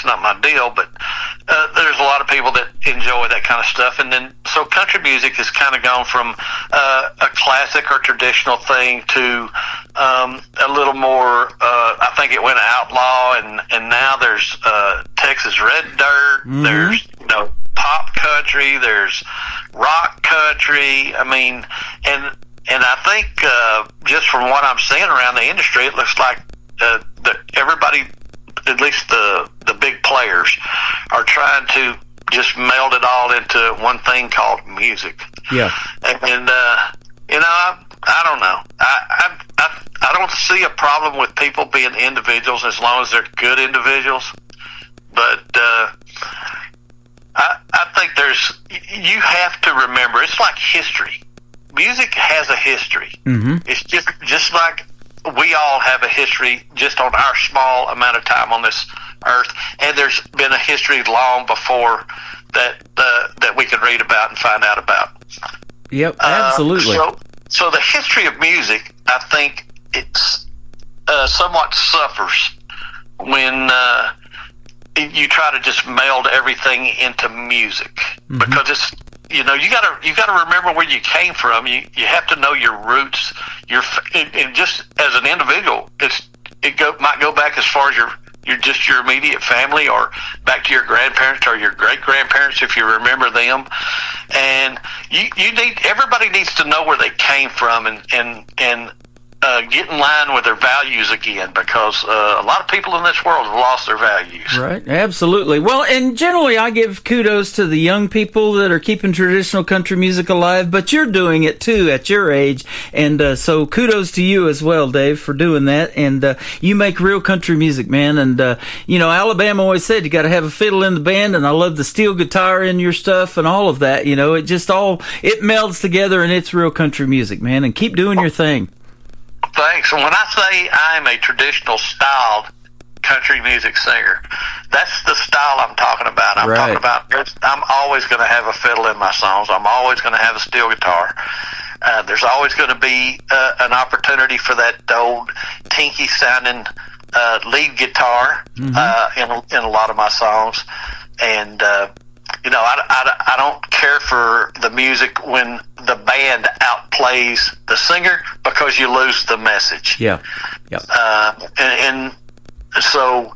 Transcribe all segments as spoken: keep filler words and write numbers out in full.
not my deal, but uh, there's a lot of people that enjoy that kind of stuff. And then, so country music has kind of gone from uh, a classic or traditional thing to um, a little more, uh, I think it went outlaw, and, and now there's uh, Texas Red Dirt, mm-hmm. there's, you know, pop country, there's rock country. I mean, and and I think uh, just from what I'm seeing around the industry, it looks like uh, the, everybody, at least the the big players, are trying to just meld it all into one thing called music. Yeah. And uh, you know, I, I don't know. I, I I I don't see a problem with people being individuals as long as they're good individuals. But uh, I I think there's you have to remember, it's like history. Music has a history. Mm-hmm. It's just just like we all have a history just on our small amount of time on this earth, and there's been a history long before that uh, that we can read about and find out about. Yep, absolutely. Uh, so, so the history of music, I think, it's uh, somewhat suffers when uh, you try to just meld everything into music, mm-hmm. because it's, you know, you gotta you gotta remember where you came from. You you have to know your roots. Your and, and just as an individual, it's it go might go back as far as your your just your immediate family, or back to your grandparents or your great grandparents if you remember them. And you you need everybody needs to know where they came from, and and and uh, get in line with their values again, because uh, a lot of people in this world have lost their values. Right, absolutely. Well, and generally I give kudos to the young people that are keeping traditional country music alive, but you're doing it too at your age, and uh, so kudos to you as well, Dave, for doing that. And uh, you make real country music, man. And uh, you know, Alabama always said you got to have a fiddle in the band, and I love the steel guitar in your stuff and all of that. You know, it just all it melds together, and it's real country music, man. And keep doing your thing. Thanks. And when I say I'm a traditional styled country music singer, that's the style I'm talking about. I'm right. talking about, I'm always going to have a fiddle in my songs. I'm always going to have a steel guitar. Uh, there's always going to be uh, an opportunity for that old tinky sounding uh, lead guitar mm-hmm. uh, in, in a lot of my songs. And, uh, you know, I, I, I don't care for the music when the band outplays the singer, because you lose the message. Yeah. Yeah. Uh, and, and so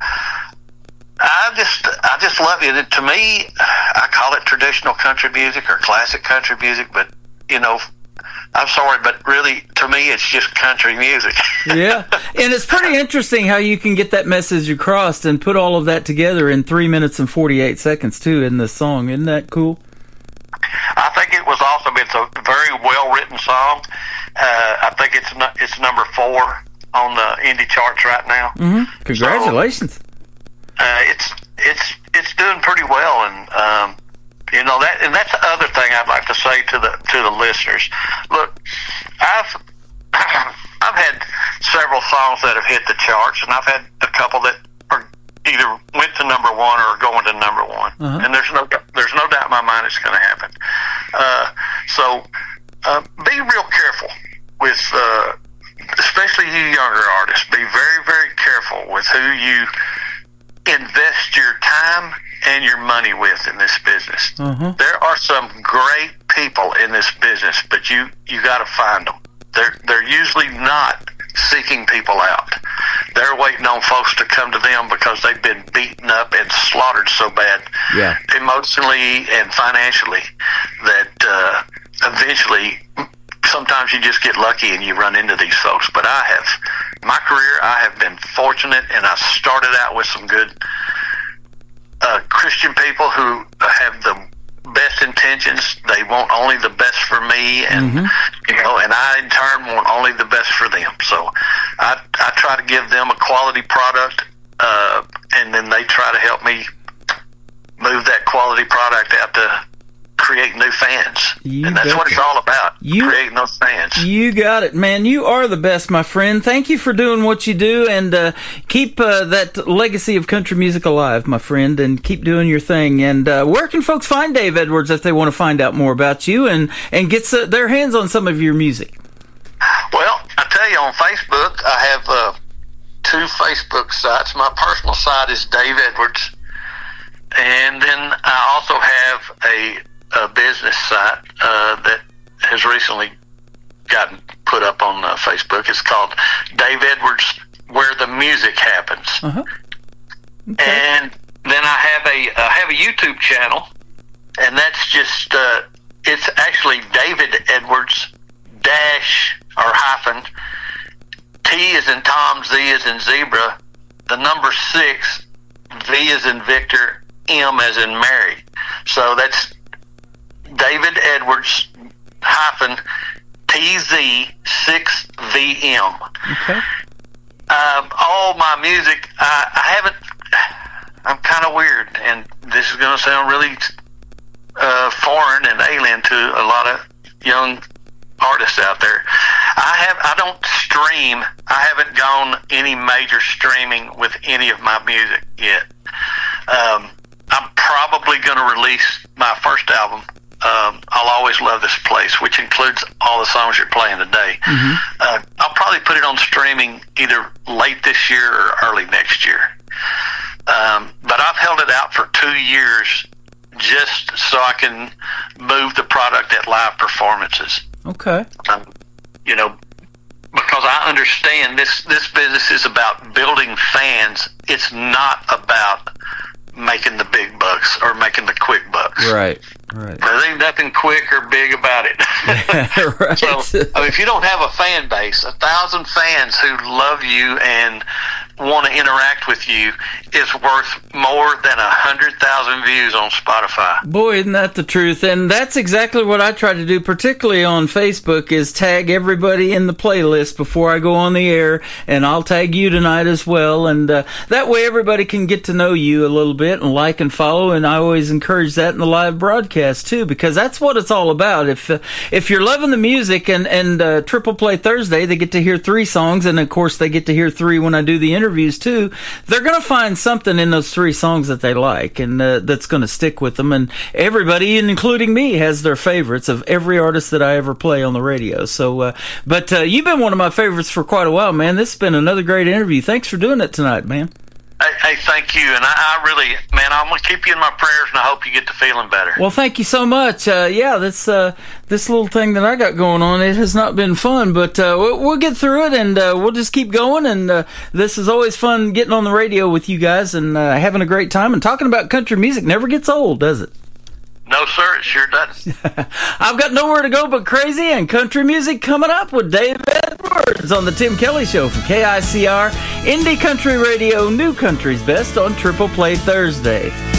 I just I just love it. To me, I call it traditional country music or classic country music, but, you know, I'm sorry, but really, to me, it's just country music. Yeah, and it's pretty interesting how you can get that message across and put all of that together in three minutes and forty-eight seconds, too, in the song. Isn't that cool? I think it was awesome. It's a very well-written song. Uh, I think it's it's number four on the indie charts right now. Mm-hmm. Congratulations. So, uh, it's it's it's doing pretty well, and um, you know that, and that's the other thing I'd like to say to the to the listeners. Look, I've I've had several songs that have hit the charts, and I've had a couple that are either went to number one or are going to number one. Uh-huh. And there's no there's no doubt in my mind it's going to happen. Uh, so uh, be real careful with, uh, especially you younger artists. Be very very careful with who you invest your time and your money with in this business. Uh-huh. There are some great people in this business, but you you got to find them. They're they're usually not seeking people out. They're waiting on folks to come to them because they've been beaten up and slaughtered so bad, yeah. emotionally and financially, that uh, eventually, sometimes you just get lucky and you run into these folks. But I have, my career, I have been fortunate, and I started out with some good uh, Christian people who have the best intentions. They want only the best for me, and mm-hmm. you know, and I in turn want only the best for them. So I I try to give them a quality product, uh, and then they try to help me move that quality product out to create new fans. You and that's betcha. What it's all about, you, creating those fans. You got it, man. You are the best, my friend. Thank you for doing what you do, and uh, keep uh, that legacy of country music alive, my friend, and keep doing your thing. And uh, where can folks find Dave Edwards if they want to find out more about you and, and get uh, their hands on some of your music? Well, I tell you, on Facebook, I have uh, two Facebook sites. My personal site is Dave Edwards, and then I also have a, a business site uh, that has recently gotten put up on uh, Facebook. It's called Dave Edwards, Where the Music Happens. Uh-huh. Okay. And then I have a I have a YouTube channel, and that's just uh, it's actually David Edwards dash or hyphen T is in Tom, Z is in zebra, the number six, V is in Victor, M as in Mary. So that's David Edwards hyphen T Z six V M. Okay. Um, all my music, I, I haven't. I'm kind of weird, and this is going to sound really uh, foreign and alien to a lot of young artists out there. I have. I don't stream. I haven't gone any major streaming with any of my music yet. Um, I'm probably going to release my first album. Um, I'll Always Love This Place, which includes all the songs you're playing today. Mm-hmm. Uh, I'll probably put it on streaming either late this year or early next year. Um, but I've held it out for two years just so I can move the product at live performances. Okay. Um, you know, because I understand this, this business is about building fans. It's not about making the big bucks or making the quick bucks. Right, right. There ain't nothing quick or big about it. Right. So, I mean, if you don't have a fan base, a thousand fans who love you and want to interact with you is worth more than a hundred thousand views on Spotify. Boy, isn't that the truth? And that's exactly what I try to do, particularly on Facebook, is tag everybody in the playlist before I go on the air, and I'll tag you tonight as well. And uh, that way everybody can get to know you a little bit and like and follow. And I always encourage that in the live broadcast too, because that's what it's all about. If uh, if you're loving the music, and and uh, Triple Play Thursday, they get to hear three songs, and of course they get to hear three when I do the interviews too. They're going to find something in those three songs that they like, and uh, that's going to stick with them. And everybody, and including me, has their favorites of every artist that I ever play on the radio. So, uh, but uh, you've been one of my favorites for quite a while, man. This has been another great interview. Thanks for doing it tonight, man. Hey, hey, thank you, and I, I really, man, I'm gonna keep you in my prayers, and I hope you get to feeling better. Well, thank you so much. Uh, yeah, this uh, this little thing that I got going on, it has not been fun, but uh, we'll, we'll get through it, and uh, we'll just keep going. And uh, this is always fun getting on the radio with you guys and uh, having a great time. And talking about country music never gets old, does it? No, sir, it sure doesn't. I've got nowhere to go but crazy and country music coming up with Dave Edwards on the Tim Kelly Show for K I C R, Indie Country Radio, New Country's Best on Triple Play Thursday.